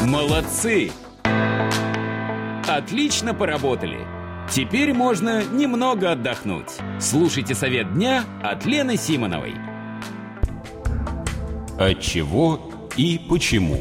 Молодцы! Отлично поработали! Теперь можно немного отдохнуть. Слушайте совет дня от Лены Симоновой. От чего и почему?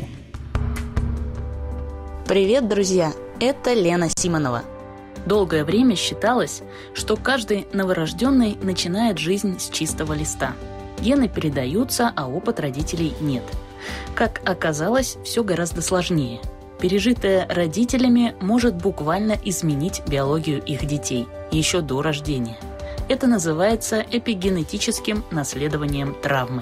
Привет, друзья! Это Лена Симонова. Долгое время считалось, что каждый новорожденный начинает жизнь с чистого листа. Гены передаются, а опыт родителей нет. Как оказалось, все гораздо сложнее. Пережитое родителями может буквально изменить биологию их детей еще до рождения. Это называется эпигенетическим наследованием травмы.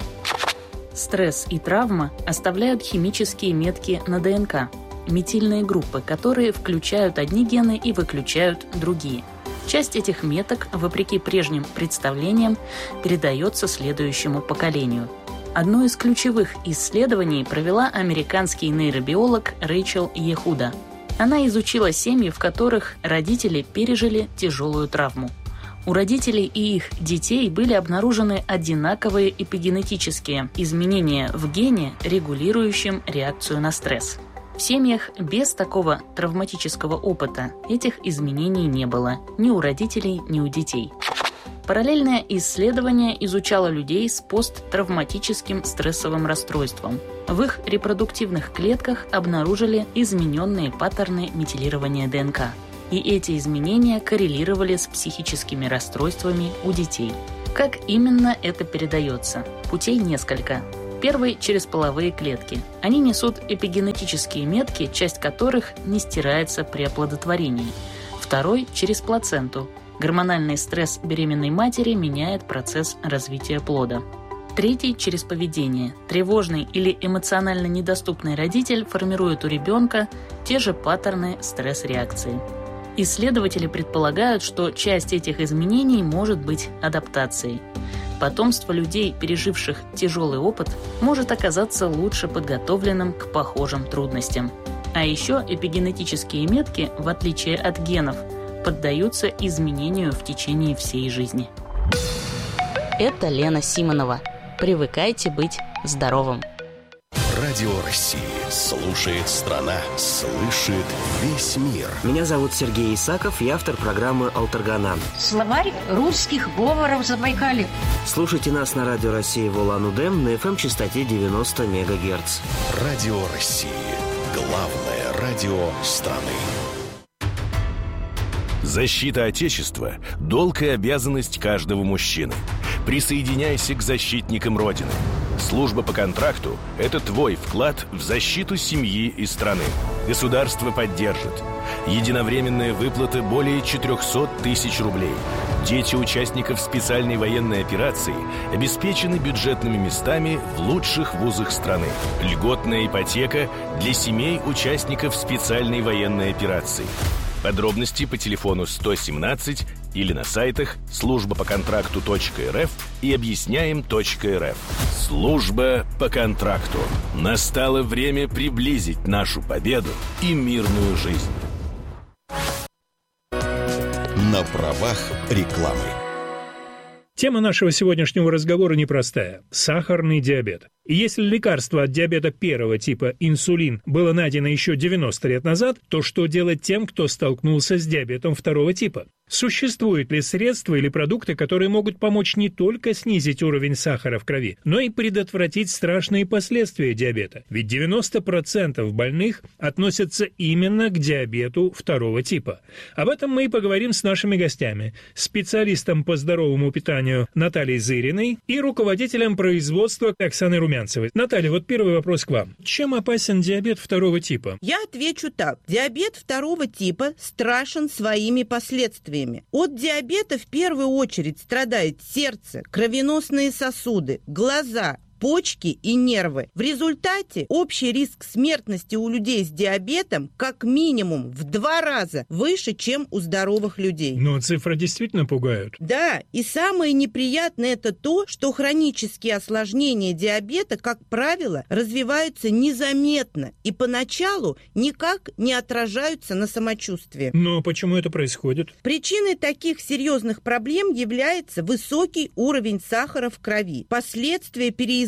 Стресс и травма оставляют химические метки на ДНК, метильные группы, которые включают одни гены и выключают другие. Часть этих меток, вопреки прежним представлениям, передается следующему поколению. Одно из ключевых исследований провела американский нейробиолог Рэйчел Ехуда. Она изучила семьи, в которых родители пережили тяжелую травму. У родителей и их детей были обнаружены одинаковые эпигенетические изменения в гене, регулирующем реакцию на стресс. В семьях без такого травматического опыта этих изменений не было ни у родителей, ни у детей. Параллельное исследование изучало людей с посттравматическим стрессовым расстройством. В их репродуктивных клетках обнаружили измененные паттерны метилирования ДНК. И эти изменения коррелировали с психическими расстройствами у детей. Как именно это передается? Путей несколько. Первый – через половые клетки. Они несут эпигенетические метки, часть которых не стирается при оплодотворении. Второй – через плаценту. Гормональный стресс беременной матери меняет процесс развития плода. Третий – через поведение. Тревожный или эмоционально недоступный родитель формирует у ребенка те же паттерны стресс-реакции. Исследователи предполагают, что часть этих изменений может быть адаптацией. Потомство людей, переживших тяжелый опыт, может оказаться лучше подготовленным к похожим трудностям. А еще эпигенетические метки, в отличие от генов, поддаются изменению в течение всей жизни. Это Лена Симонова. Привыкайте быть здоровым. Радио России. Слушает страна. Слышит весь мир. Меня зовут Сергей Исаков, я автор программы «Алтаргана». Словарь русских говоров Забайкалья. Слушайте нас на Радио России в Улан-Удэ на FM-частоте 90 МГц. Радио России. Главное радио страны. Защита Отечества – долг и обязанность каждого мужчины. Присоединяйся к защитникам Родины. Служба по контракту – это твой вклад в защиту семьи и страны. Государство поддержит. Единовременная выплата более 400 тысяч рублей. Дети участников специальной военной операции обеспечены бюджетными местами в лучших вузах страны. Льготная ипотека для семей участников специальной военной операции. Подробности по телефону 117 или на сайтах службапоконтракту.рф и объясняем.рф. Служба по контракту. Настало время приблизить нашу победу и мирную жизнь. На правах рекламы. Тема нашего сегодняшнего разговора непростая – сахарный диабет. И если лекарство от диабета первого типа, инсулин, было найдено еще 90 лет назад, то что делать тем, кто столкнулся с диабетом второго типа? Существуют ли средства или продукты, которые могут помочь не только снизить уровень сахара в крови, но и предотвратить страшные последствия диабета? Ведь 90% больных относятся именно к диабету второго типа. Об этом мы и поговорим с нашими гостями. Специалистом по здоровому питанию Натальей Зыриной и руководителем производства Оксаной Румянцевой. Наталья, вот первый вопрос к вам. Чем опасен диабет второго типа? Я отвечу так. Диабет второго типа страшен своими последствиями. От диабета в первую очередь страдает сердце, кровеносные сосуды, глаза, почки и нервы. В результате общий риск смертности у людей с диабетом как минимум в 2 раза выше, чем у здоровых людей. Но цифры действительно пугают. Да, и самое неприятное это то, что хронические осложнения диабета, как правило, развиваются незаметно и поначалу никак не отражаются на самочувствии. Но почему это происходит? Причиной таких серьезных проблем является высокий уровень сахара в крови, последствия переизбытка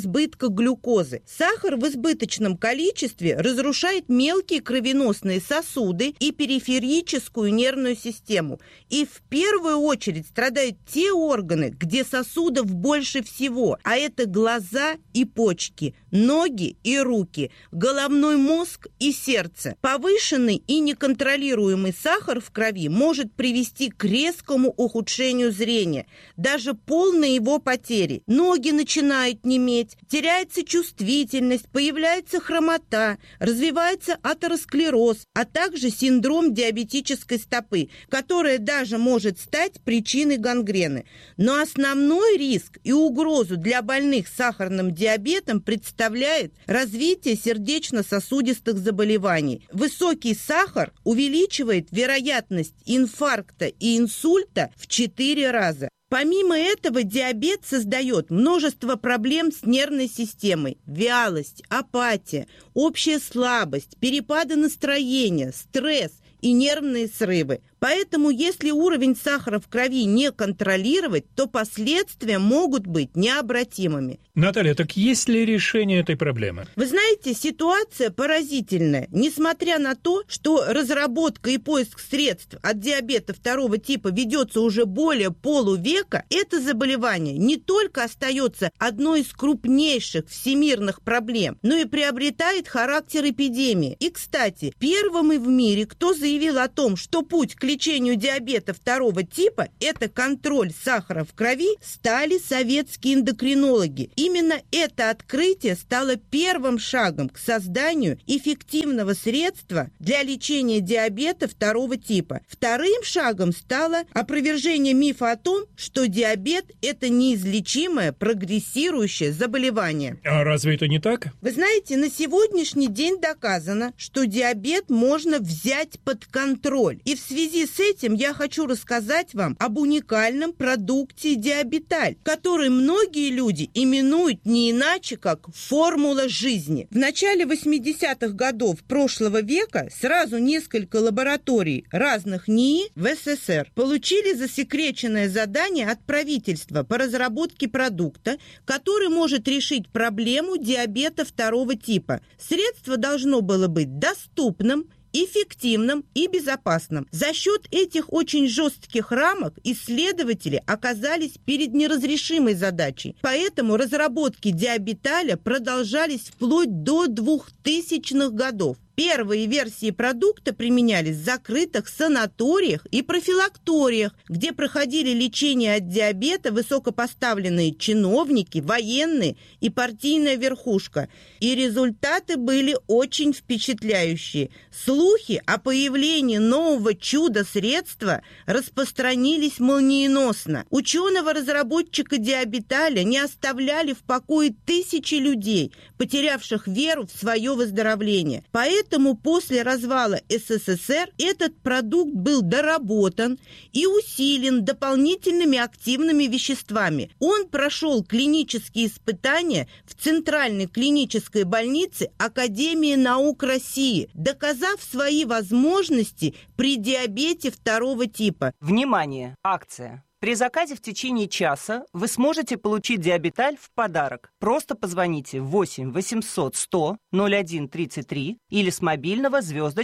избытка глюкозы. Сахар в избыточном количестве разрушает мелкие кровеносные сосуды и периферическую нервную систему. И в первую очередь страдают те органы, где сосудов больше всего, а это глаза и почки, ноги и руки, головной мозг и сердце. Повышенный и неконтролируемый сахар в крови может привести к резкому ухудшению зрения, даже полной его потери. Ноги начинают неметь, теряется чувствительность, появляется хромота, развивается атеросклероз, а также синдром диабетической стопы, которая даже может стать причиной гангрены. Но основной риск и угрозу для больных с сахарным диабетом представляет развитие сердечно-сосудистых заболеваний. Высокий сахар увеличивает вероятность инфаркта и инсульта в 4 раза. Помимо этого, диабет создает множество проблем с нервной системой: вялость, апатия, общая слабость, перепады настроения, стресс и нервные срывы. Поэтому, если уровень сахара в крови не контролировать, то последствия могут быть необратимыми. Наталья, так есть ли решение этой проблемы? Вы знаете, ситуация поразительная. Несмотря на то, что разработка и поиск средств от диабета второго типа ведется уже более полувека, это заболевание не только остается одной из крупнейших всемирных проблем, но и приобретает характер эпидемии. И, кстати, первыми в мире, кто заявил о том, что путь к лечению диабета второго типа – это контроль сахара в крови, стали советские эндокринологи. Именно это открытие стало первым шагом к созданию эффективного средства для лечения диабета второго типа. Вторым шагом стало опровержение мифа о том, что диабет – это неизлечимое прогрессирующее заболевание. А разве это не так? Вы знаете, на сегодняшний день доказано, что диабет можно взять под контроль. И в связи с этим я хочу рассказать вам об уникальном продукте Диабеталь, который многие люди именуют не иначе, как формула жизни. В начале 80-х годов прошлого века сразу несколько лабораторий разных НИИ в СССР получили засекреченное задание от правительства по разработке продукта, который может решить проблему диабета второго типа. Средство должно было быть доступным, эффективным и безопасным. За счет этих очень жестких рамок исследователи оказались перед неразрешимой задачей. Поэтому разработки Диабеталя продолжались вплоть до 2000-х годов. Первые версии продукта применялись в закрытых санаториях и профилакториях, где проходили лечение от диабета высокопоставленные чиновники, военные и партийная верхушка. И результаты были очень впечатляющие. Слухи о появлении нового чудо-средства распространились молниеносно. Ученого-разработчика Диабеталя не оставляли в покое тысячи людей, потерявших веру в свое выздоровление. Поэтому после развала СССР этот продукт был доработан и усилен дополнительными активными веществами. Он прошел клинические испытания в Центральной клинической больнице Академии наук России, доказав свои возможности при диабете второго типа. Внимание! Акция! При заказе в течение часа вы сможете получить Диабеталь в подарок. Просто позвоните 8 800 100 01 33 или с мобильного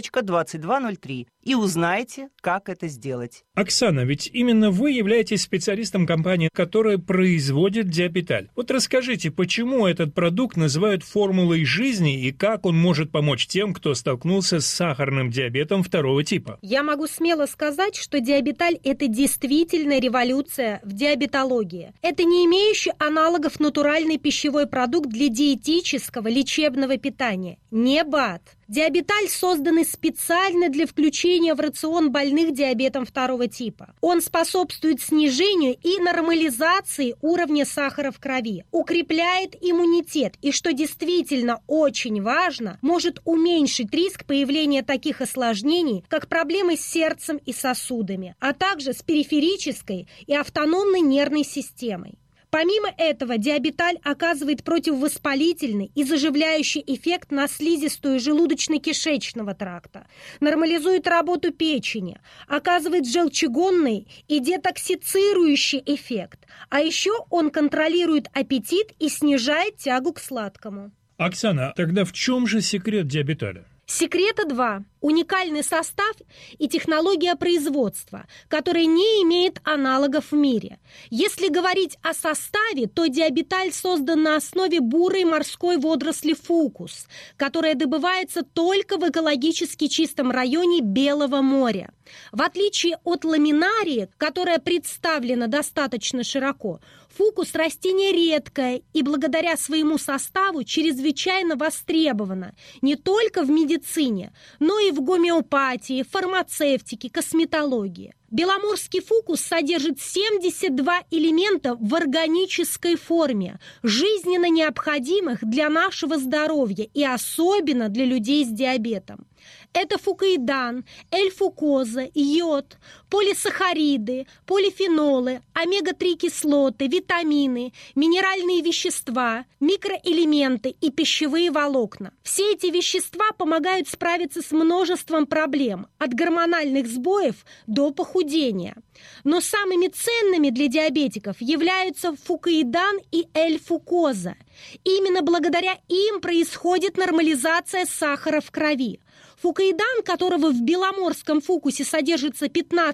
*2203 и узнайте, как это сделать. Оксана, ведь именно вы являетесь специалистом компании, которая производит Диабеталь. Вот расскажите, почему этот продукт называют формулой жизни и как он может помочь тем, кто столкнулся с сахарным диабетом второго типа? Я могу смело сказать, что Диабеталь – это действительно революция в диабетологии. Это не имеющий аналогов натуральный пищевой продукт для диетического лечебного питания. Не БАД. Диабеталь создан специально для включения в рацион больных диабетом второго типа. Он способствует снижению и нормализации уровня сахара в крови, укрепляет иммунитет и, что действительно очень важно, может уменьшить риск появления таких осложнений, как проблемы с сердцем и сосудами, а также с периферической и автономной нервной системой. Помимо этого, диабеталь оказывает противовоспалительный и заживляющий эффект на слизистую желудочно-кишечного тракта, нормализует работу печени, оказывает желчегонный и детоксицирующий эффект, а еще он контролирует аппетит и снижает тягу к сладкому. Оксана, тогда в чем же секрет диабеталя? Секрета два. Уникальный состав и технология производства, которая не имеет аналогов в мире. Если говорить о составе, то диабеталь создан на основе бурой морской водоросли фукус, которая добывается только в экологически чистом районе Белого моря. В отличие от ламинарии, которая представлена достаточно широко, фукус – растение редкое и благодаря своему составу чрезвычайно востребовано не только в медицине, но и в гомеопатии, фармацевтике, косметологии. Беломорский фукус содержит 72 элемента в органической форме, жизненно необходимых для нашего здоровья и особенно для людей с диабетом. Это фукоидан, L-фукоза, йод, полисахариды, полифенолы, омега-3 кислоты, витамины, минеральные вещества, микроэлементы и пищевые волокна. Все эти вещества помогают справиться с множеством проблем, от гормональных сбоев до похудения. Но самыми ценными для диабетиков являются фукоидан и L-фукоза. Именно благодаря им происходит нормализация сахара в крови. Фукоидан, которого в беломорском фукусе содержится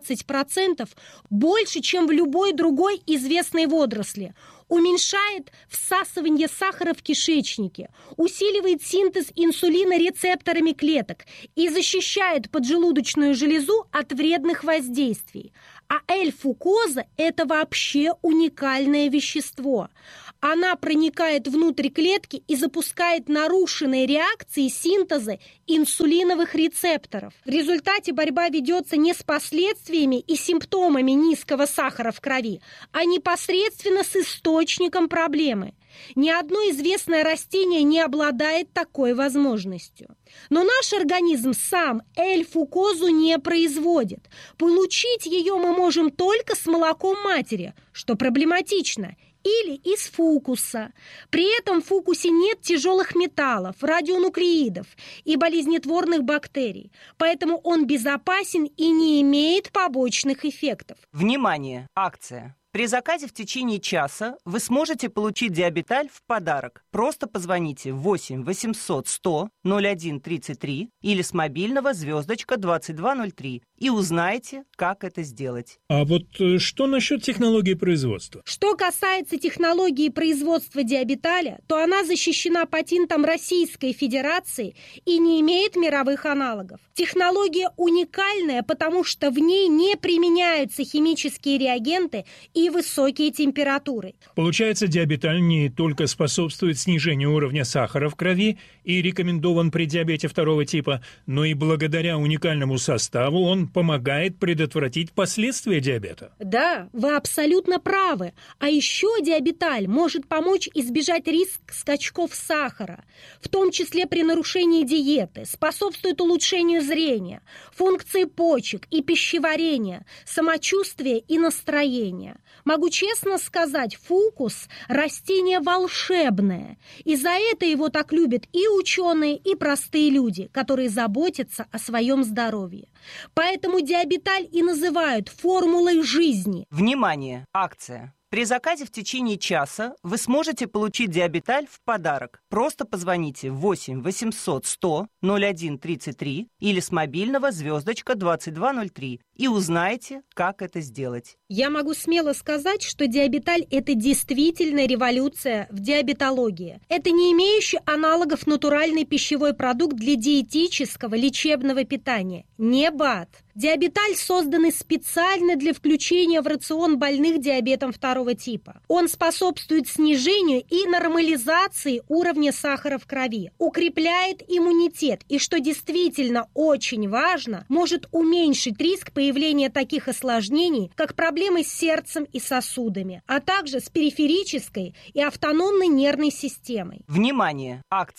15%, больше, чем в любой другой известной водоросли, уменьшает всасывание сахара в кишечнике, усиливает синтез инсулина рецепторами клеток и защищает поджелудочную железу от вредных воздействий. А L-фукоза – это вообще уникальное вещество. Она проникает внутрь клетки и запускает нарушенные реакции синтеза инсулиновых рецепторов. В результате борьба ведется не с последствиями и симптомами низкого сахара в крови, а непосредственно с источником проблемы. Ни одно известное растение не обладает такой возможностью. Но наш организм сам L-фукозу не производит. Получить ее мы можем только с молоком матери, что проблематично, или из фукуса. При этом в фукусе нет тяжелых металлов, радионуклеидов и болезнетворных бактерий, поэтому он безопасен и не имеет побочных эффектов. Внимание! Акция! При заказе в течение часа вы сможете получить диабеталь в подарок. Просто позвоните 8 800 100 01 33 или с мобильного звездочка 2203 и узнайте, как это сделать. А вот что насчет технологии производства? Что касается технологии производства диабеталя, то она защищена патентом Российской Федерации и не имеет мировых аналогов. Технология уникальная, потому что в ней не применяются химические реагенты и высокие температуры. Получается, диабеталь не только способствует снижению уровня сахара в крови и рекомендован при диабете второго типа, но и благодаря уникальному составу он помогает предотвратить последствия диабета. Да, вы абсолютно правы. А еще диабеталь может помочь избежать риск скачков сахара, в том числе при нарушении диеты, способствует улучшению зрения, функции почек и пищеварения, самочувствия и настроения. Могу честно сказать, фукус – растение волшебное. И за это его так любят и ученые, и простые люди, которые заботятся о своем здоровье. Поэтому диабеталь и называют формулой жизни. Внимание! Акция! При заказе в течение часа вы сможете получить диабеталь в подарок. Просто позвоните 8 800 100 01 33 или с мобильного звездочка 2203 и узнайте, как это сделать. Я могу смело сказать, что диабеталь – это действительно революция в диабетологии. Это не имеющий аналогов натуральный пищевой продукт для диетического лечебного питания. Не БАД. Диабеталь создан специально для включения в рацион больных диабетом второго типа. Он способствует снижению и нормализации уровня сахара в крови, укрепляет иммунитет и, что действительно очень важно, может уменьшить риск появления таких осложнений, как проблемы с сердцем и сосудами, а также с периферической и автономной нервной системой. Внимание! Акция!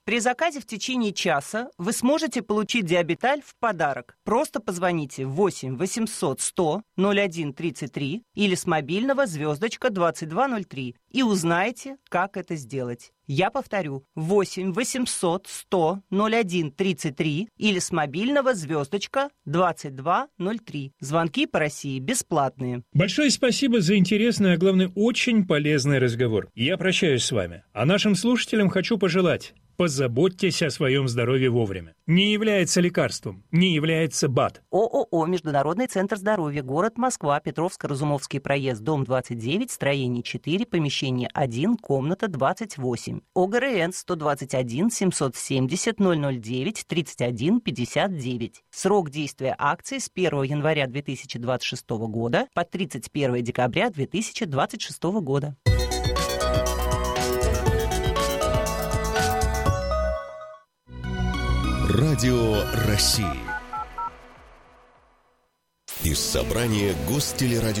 При заказе в течение часа вы сможете получить диабеталь в подарок. Просто позвоните 8 800 100 01 33 или с мобильного звездочка 2203 и узнаете, как это сделать. Я повторю, 8 800 100 01 33 или с мобильного звездочка 2203. Звонки по России бесплатные. Большое спасибо за интересный, а главное, очень полезный разговор. Я прощаюсь с вами. А нашим слушателям хочу пожелать: позаботьтесь о своем здоровье вовремя. Не является лекарством, не является БАД. ООО «Международный центр здоровья», город Москва, Петровско-Разумовский проезд, дом 29, строение 4, помещение 1, комната 28. ОГРН 121 770 009 31 59. Срок действия акции с 1 января 2026 года по 31 декабря 2026 года. Радио России. Из собрания Гостелерадио.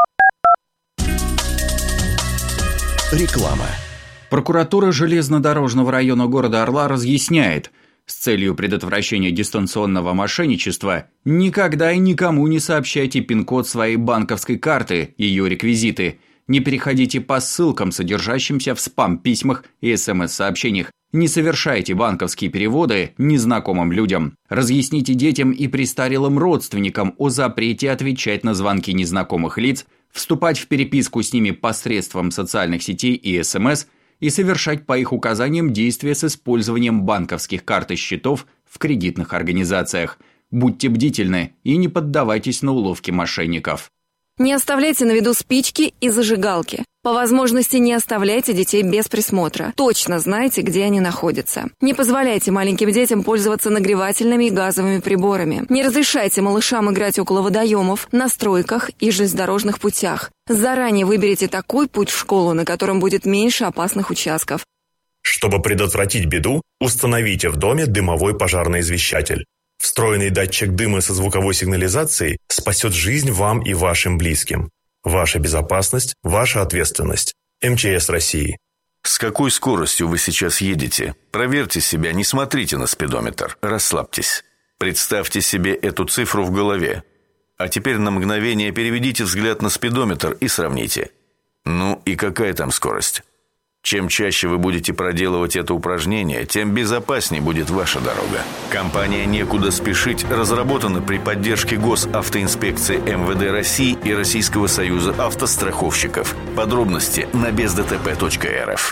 Реклама. Прокуратура железнодорожного района города Орла разъясняет: с целью предотвращения дистанционного мошенничества никогда и никому не сообщайте пин-код своей банковской карты, ее реквизиты. Не переходите по ссылкам, содержащимся в спам-письмах и СМС-сообщениях. Не совершайте банковские переводы незнакомым людям. Разъясните детям и престарелым родственникам о запрете отвечать на звонки незнакомых лиц, вступать в переписку с ними посредством социальных сетей и СМС и совершать по их указаниям действия с использованием банковских карт и счетов в кредитных организациях. Будьте бдительны и не поддавайтесь на уловки мошенников. Не оставляйте на виду спички и зажигалки. По возможности не оставляйте детей без присмотра. Точно знайте, где они находятся. Не позволяйте маленьким детям пользоваться нагревательными и газовыми приборами. Не разрешайте малышам играть около водоемов, на стройках и железнодорожных путях. Заранее выберите такой путь в школу, на котором будет меньше опасных участков. Чтобы предотвратить беду, установите в доме дымовой пожарный извещатель. Встроенный датчик дыма со звуковой сигнализацией спасет жизнь вам и вашим близким. Ваша безопасность – ваша ответственность. МЧС России. С какой скоростью вы сейчас едете? Проверьте себя, не смотрите на спидометр. Расслабьтесь. Представьте себе эту цифру в голове. А теперь на мгновение переведите взгляд на спидометр и сравните. Ну и какая там скорость? Чем чаще вы будете проделывать это упражнение, тем безопаснее будет ваша дорога. Компания «Некуда спешить» разработана при поддержке Госавтоинспекции МВД России и Российского союза автостраховщиков. Подробности на бездтп.рф.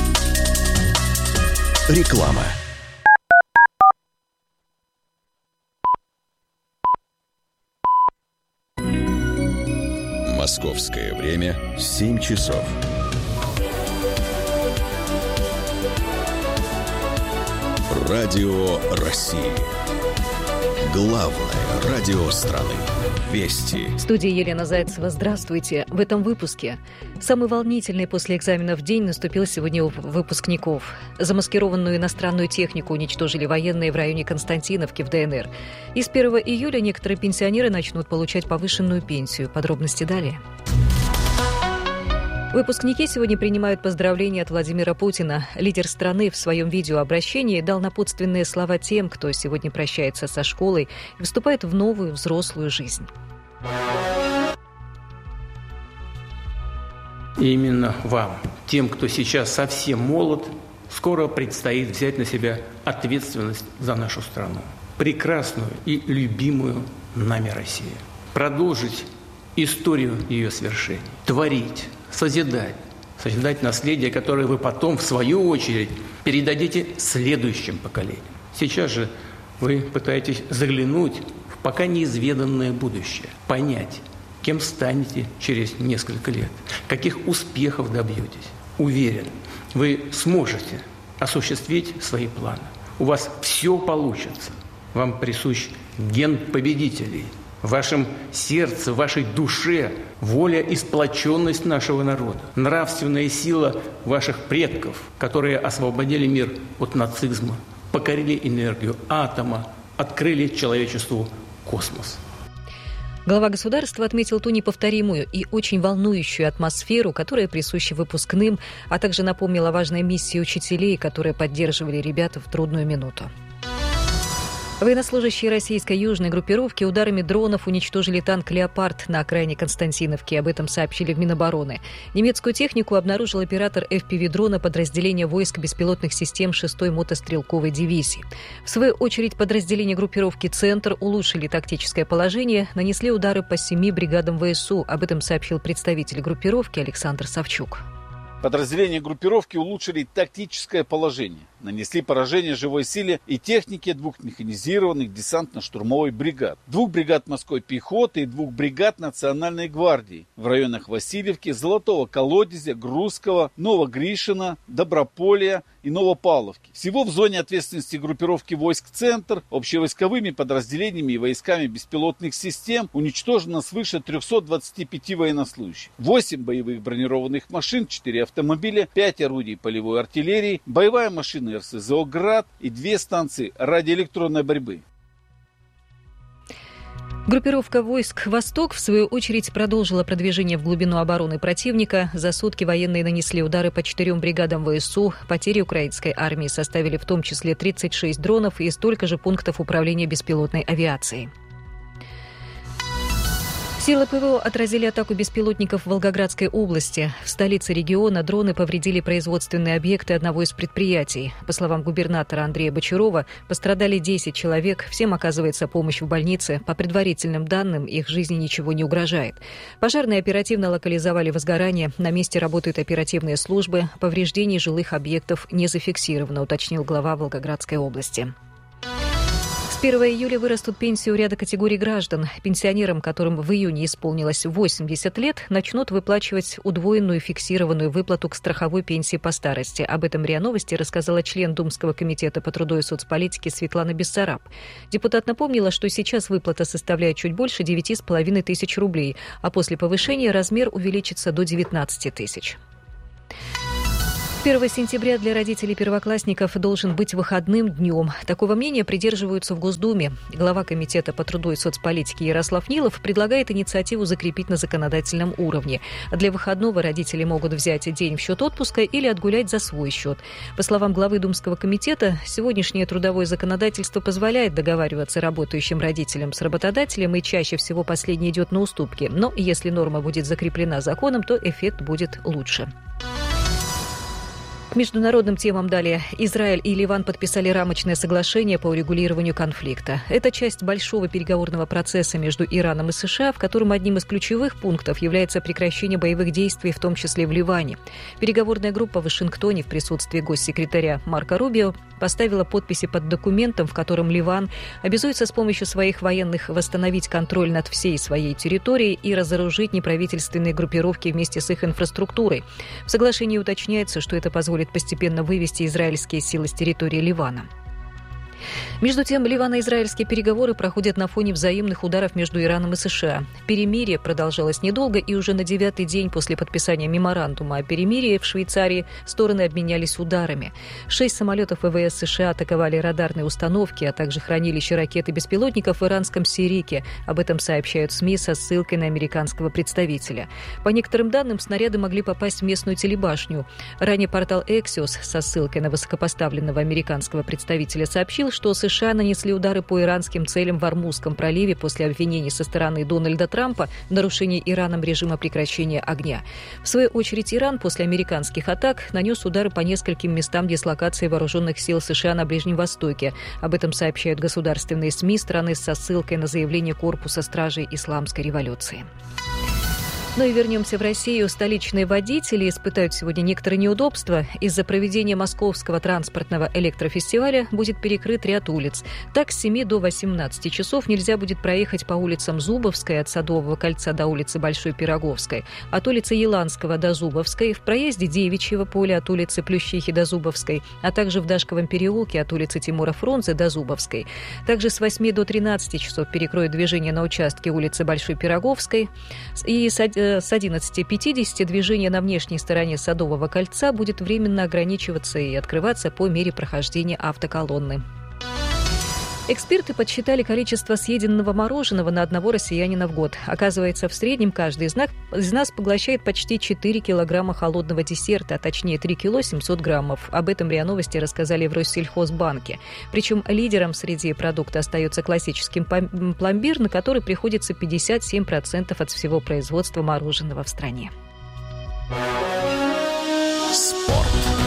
Реклама. Московское время 7 часов. Радио России. Главное радио страны. Вести. В студии Елена Зайцева. Здравствуйте. В этом выпуске. Самый волнительный после экзаменов день наступил сегодня у выпускников. Замаскированную иностранную технику уничтожили военные в районе Константиновки в ДНР. И с 1 июля некоторые пенсионеры начнут получать повышенную пенсию. Подробности далее. Выпускники сегодня принимают поздравления от Владимира Путина. Лидер страны в своем видеообращении дал напутственные слова тем, кто сегодня прощается со школой и вступает в новую взрослую жизнь. И именно вам, тем, кто сейчас совсем молод, скоро предстоит взять на себя ответственность за нашу страну. Прекрасную и любимую нами Россию. Продолжить историю ее свершений. Творить. Созидать наследие, которое вы потом, в свою очередь, передадите следующим поколениям. Сейчас же вы пытаетесь заглянуть в пока неизведанное будущее, понять, кем станете через несколько лет, каких успехов добьетесь. Уверен, вы сможете осуществить свои планы. У вас все получится. Вам присущ ген победителей. В вашем сердце, в вашей душе воля и сплоченность нашего народа, нравственная сила ваших предков, которые освободили мир от нацизма, покорили энергию атома, открыли человечеству космос. Глава государства отметил ту неповторимую и очень волнующую атмосферу, которая присуща выпускным, а также напомнил о важной миссии учителей, которые поддерживали ребят в трудную минуту. Военнослужащие российской южной группировки ударами дронов уничтожили танк «Леопард» на окраине Константиновки. Об этом сообщили в Минобороны. Немецкую технику обнаружил оператор FPV-дрона подразделения войск беспилотных систем 6-й мотострелковой дивизии. В свою очередь, подразделения группировки «Центр» улучшили тактическое положение, нанесли удары по 7 бригадам ВСУ. Об этом сообщил представитель группировки Александр Савчук. Подразделения группировки улучшили тактическое положение, нанесли поражение живой силе и технике 2 механизированных десантно-штурмовой бригад, 2 бригад морской пехоты и 2 бригад Национальной гвардии в районах Васильевки, Золотого Колодезя, Грузского, Новогришина, Доброполья и Новопавловки. Всего в зоне ответственности группировки войск «Центр» общевойсковыми подразделениями и войсками беспилотных систем уничтожено свыше 325 военнослужащих, 8 боевых бронированных машин, 4 автомобиля, 5 орудий полевой артиллерии, боевая машина РСЗО «Град» и 2 станции радиоэлектронной борьбы. Группировка войск «Восток» в свою очередь продолжила продвижение в глубину обороны противника. За сутки военные нанесли удары по 4 бригадам ВСУ. Потери украинской армии составили в том числе 36 дронов и столько же пунктов управления беспилотной авиацией. Силы ПВО отразили атаку беспилотников в Волгоградской области. В столице региона дроны повредили производственные объекты одного из предприятий. По словам губернатора Андрея Бочарова, пострадали 10 человек. Всем оказывается помощь в больнице. По предварительным данным, их жизни ничего не угрожает. Пожарные оперативно локализовали возгорание. На месте работают оперативные службы. Повреждений жилых объектов не зафиксировано, уточнил глава Волгоградской области. С 1 июля вырастут пенсии у ряда категорий граждан. Пенсионерам, которым в июне исполнилось 80 лет, начнут выплачивать удвоенную фиксированную выплату к страховой пенсии по старости. Об этом РИА Новости рассказала член Думского комитета по труду и соцполитике Светлана Бессараб. Депутат напомнила, что сейчас выплата составляет чуть больше 9,5 тысяч рублей, а после повышения размер увеличится до 19 тысяч. 1 сентября для родителей первоклассников должен быть выходным днем. Такого мнения придерживаются в Госдуме. Глава Комитета по труду и соцполитике Ярослав Нилов предлагает инициативу закрепить на законодательном уровне. Для выходного родители могут взять день в счет отпуска или отгулять за свой счет. По словам главы Думского комитета, сегодняшнее трудовое законодательство позволяет договариваться работающим родителям с работодателем, и чаще всего последний идет на уступки. Но если норма будет закреплена законом, то эффект будет лучше. К международным темам далее. Израиль и Ливан подписали рамочное соглашение по урегулированию конфликта. Это часть большого переговорного процесса между Ираном и США, в котором одним из ключевых пунктов является прекращение боевых действий, в том числе в Ливане. Переговорная группа в Вашингтоне в присутствии госсекретаря Марко Рубио поставила подписи под документом, в котором Ливан обязуется с помощью своих военных восстановить контроль над всей своей территорией и разоружить неправительственные группировки вместе с их инфраструктурой. В соглашении уточняется, что это позволит постепенно вывести израильские силы с территории Ливана. Между тем, ливано-израильские переговоры проходят на фоне взаимных ударов между Ираном и США. Перемирие продолжалось недолго, и уже на 9-й день после подписания меморандума о перемирии в Швейцарии стороны обменялись ударами. 6 самолетов ВВС США атаковали радарные установки, а также хранилище ракет и беспилотников в иранском Сирике. Об этом сообщают СМИ со ссылкой на американского представителя. По некоторым данным, снаряды могли попасть в местную телебашню. Ранее портал Axios со ссылкой на высокопоставленного американского представителя сообщил, что США нанесли удары по иранским целям в Ормузском проливе после обвинений со стороны Дональда Трампа в нарушении Ираном режима прекращения огня. В свою очередь, Иран после американских атак нанес удары по нескольким местам дислокации вооруженных сил США на Ближнем Востоке. Об этом сообщают государственные СМИ страны со ссылкой на заявление Корпуса стражей Исламской революции. Ну и вернемся в Россию. Столичные водители испытают сегодня некоторые неудобства. Из-за проведения Московского транспортного электрофестиваля будет перекрыт ряд улиц. Так, с 7 до 18 часов нельзя будет проехать по улицам Зубовской от Садового кольца до улицы Большой Пироговской, от улицы Еланского до Зубовской, в проезде Девичьего поля от улицы Плющихи до Зубовской, а также в Дашковом переулке от улицы Тимура Фрунзе до Зубовской. Также с 8 до 13 часов перекроют движение на участке улицы Большой Пироговской, и с 11:50 движение на внешней стороне Садового кольца будет временно ограничиваться и открываться по мере прохождения автоколонны. Эксперты подсчитали количество съеденного мороженого на одного россиянина в год. Оказывается, в среднем каждый из нас поглощает почти 4 килограмма холодного десерта, а точнее 3 кило 700 граммов. Об этом РИА Новости рассказали в Россельхозбанке. Причем лидером среди продукта остается классический пломбир, на который приходится 57% от всего производства мороженого в стране. Спорт.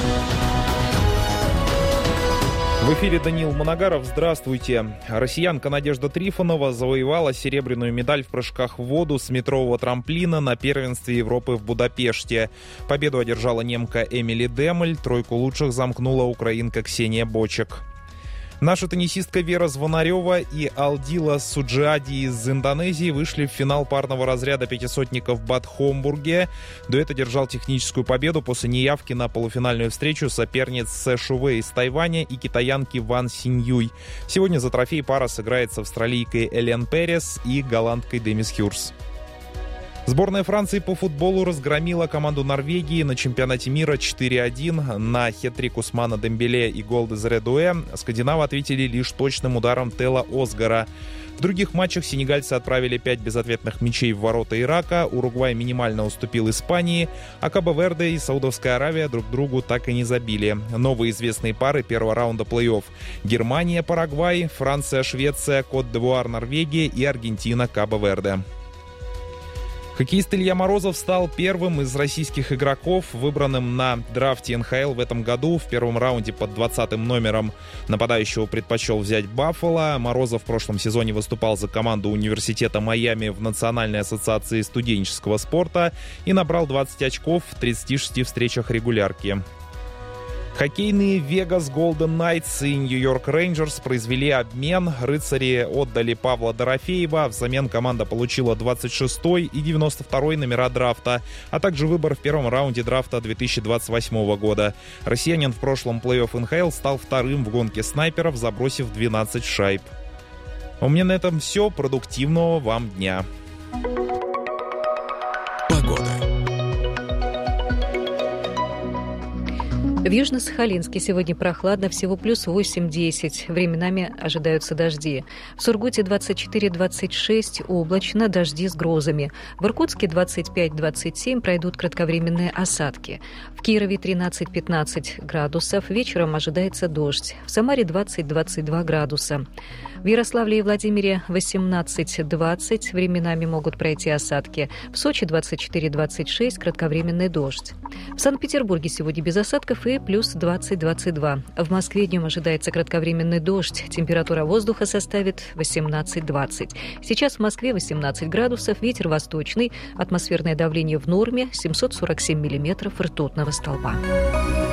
В эфире Даниил Моногаров. Здравствуйте. Россиянка Надежда Трифонова завоевала серебряную медаль в прыжках в воду с метрового трамплина на первенстве Европы в Будапеште. Победу одержала немка Эмили Демель, тройку лучших замкнула украинка Ксения Бочек. Наша теннисистка Вера Звонарева и Алдила Суджиади из Индонезии вышли в финал парного разряда пятисотника в Бад Хомбурге. Дуэт одержал техническую победу после неявки на полуфинальную встречу соперниц Сэ Шуве из Тайваня и китаянки Ван Синьюй. Сегодня за трофей пара сыграет с австралийкой Элен Перес и голландкой Демис Хюрс. Сборная Франции по футболу разгромила команду Норвегии на чемпионате мира 4-1. На хет-трик Усмана Дембеле и гол Дезире Дуэ скандинавы ответили лишь точным ударом Тела Осгара. В других матчах сенегальцы отправили 5 безответных мячей в ворота Ирака, Уругвай минимально уступил Испании, а Кабо-Верде и Саудовская Аравия друг другу так и не забили. Новые известные пары первого раунда плей-офф: Германия, Парагвай, Франция, Швеция, Кот-д'Ивуар, Норвегия и Аргентина, Кабо-Верде. Хоккеист Илья Морозов стал первым из российских игроков, выбранным на драфте НХЛ в этом году. В первом раунде под 20-м номером нападающего предпочел взять Баффало. Морозов в прошлом сезоне выступал за команду Университета Майами в Национальной ассоциации студенческого спорта и набрал 20 очков в 36 встречах регулярки. Хоккейные Vegas Golden Knights и Нью-Йорк Рейнджерс произвели обмен. Рыцари отдали Павла Дорофеева. Взамен команда получила 26-й и 92-й номера драфта, а также выбор в первом раунде драфта 2028 года. Россиянин в прошлом плей-офф НХЛ стал вторым в гонке снайперов, забросив 12 шайб. У меня на этом все. Продуктивного вам дня. В Южно-Сахалинске сегодня прохладно, всего плюс 8-10. Временами ожидаются дожди. В Сургуте 24-26, облачно, дожди с грозами. В Иркутске 25-27, пройдут кратковременные осадки. В Кирове 13-15 градусов, вечером ожидается дождь. В Самаре 20-22 градуса. В Ярославле и Владимире 18-20, временами могут пройти осадки. В Сочи 24-26, кратковременный дождь. В Санкт-Петербурге сегодня без осадков и плюс 20-22. В Москве днем ожидается кратковременный дождь. Температура воздуха составит 18-20. Сейчас в Москве 18 градусов, ветер восточный, атмосферное давление в норме, 747 миллиметров ртутного столба.